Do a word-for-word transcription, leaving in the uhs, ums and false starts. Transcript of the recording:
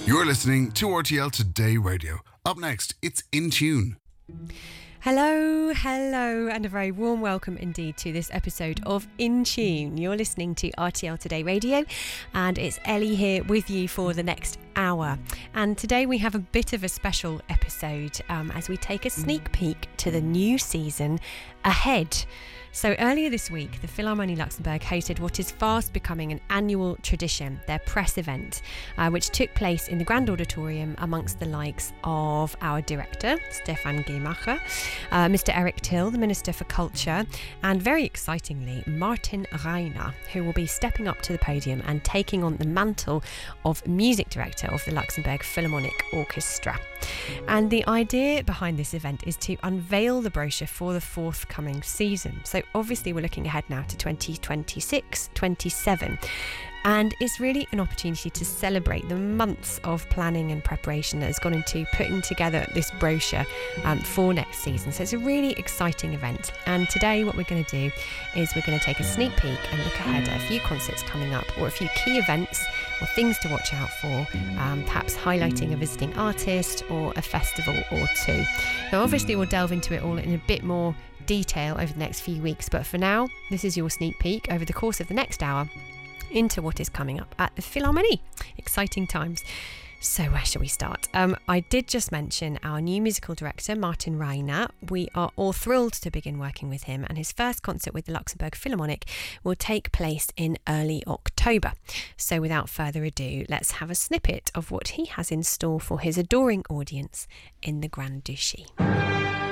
You're listening to R T L Today Radio. Up next, it's In Tune. Hello, hello, and a very warm welcome indeed to this episode of In Tune. You're listening to R T L Today Radio, and it's Ellie here with you for the next hour. And today we have a bit of a special episode um, as we take a sneak peek to the new season ahead. So earlier this week, the Philharmonie Luxembourg hosted what is fast becoming an annual tradition, their press event, uh, which took place in the Grand Auditorium amongst the likes of our director, Stefan Gemacher, uh, Mister Eric Till, the Minister for Culture, and very excitingly, Martin Reiner, who will be stepping up to the podium and taking on the mantle of music director of the Luxembourg Philharmonic Orchestra. And the idea behind this event is to unveil the brochure for the forthcoming season. So obviously we're looking ahead now to twenty twenty-six twenty-seven, and it's really an opportunity to celebrate the months of planning and preparation that has gone into putting together this brochure um, for next season. So it's a really exciting event, and today what we're going to do is we're going to take a sneak peek and look ahead at a few concerts coming up, or a few key events or things to watch out for, um, perhaps highlighting a visiting artist or a festival or two. Now obviously we'll delve into it all in a bit more detail over the next few weeks, but for now this is your sneak peek over the course of the next hour into what is coming up at the Philharmonie. Exciting times. So where shall we start? Um, I did just mention our new musical director, Martin Reiner. We are all thrilled to begin working with him, and his first concert with the Luxembourg Philharmonic will take place in early October. So without further ado, let's have a snippet of what he has in store for his adoring audience in the Grand Duchy.